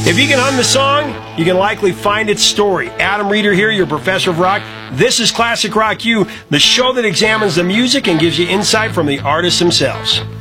If you can hum the song, you can likely find its story. Adam Reeder here, your professor of rock. This is Classic Rock U, the show that examines the music and gives you insight from the artists themselves.